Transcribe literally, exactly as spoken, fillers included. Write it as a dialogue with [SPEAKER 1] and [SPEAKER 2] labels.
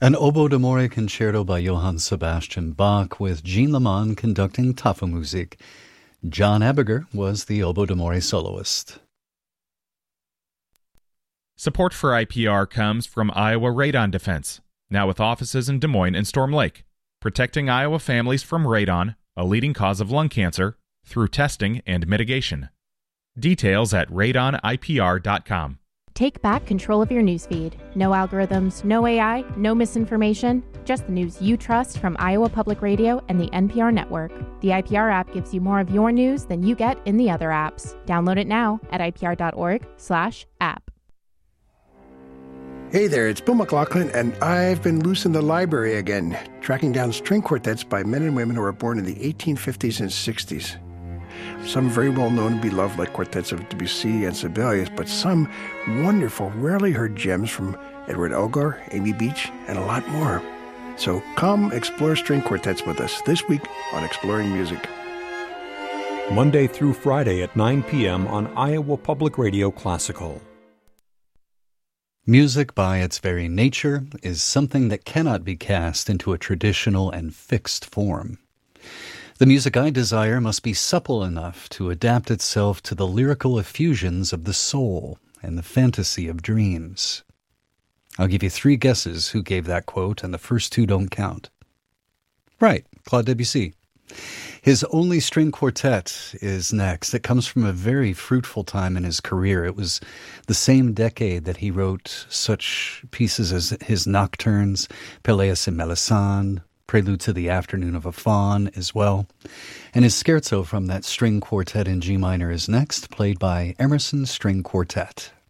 [SPEAKER 1] An Oboe d'Amore concerto by Johann Sebastian Bach with Jean Lamont conducting Tafelmusik. John Ebiger was the Oboe d'Amore soloist.
[SPEAKER 2] Support for I P R comes from Iowa Radon Defense, now with offices in Des Moines and Storm Lake, protecting Iowa families from radon, a leading cause of lung cancer, through testing and mitigation. Details at radon I P R dot com.
[SPEAKER 3] Take back control of your newsfeed. No algorithms, no A I, no misinformation, just the news you trust from Iowa Public Radio and the N P R network. The I P R app gives you more of your news than you get in the other apps. Download it now at I P R dot org slash app.
[SPEAKER 4] Hey there, it's Bill McLaughlin, and I've been loose in the library again, tracking down string quartets by men and women who were born in the eighteen fifties and sixties. Some very well known and beloved, like quartets of Debussy and Sibelius, but some wonderful, rarely heard gems from Edward Elgar, Amy Beach, and a lot more. So come explore string quartets with us this week on Exploring Music.
[SPEAKER 5] Monday through Friday at nine p.m. on Iowa Public Radio Classical.
[SPEAKER 1] Music, by its very nature, is something that cannot be cast into a traditional and fixed form. The music I desire must be supple enough to adapt itself to the lyrical effusions of the soul and the fantasy of dreams. I'll give you three guesses who gave that quote, and the first two don't count. Right, Claude Debussy. His only string quartet is next. It comes from a very fruitful time in his career. It was the same decade that he wrote such pieces as his Nocturnes, Pelléas et Melisande, Prelude to the Afternoon of a Faun as well. And his scherzo from that string quartet in G minor is next, played by Emerson String Quartet.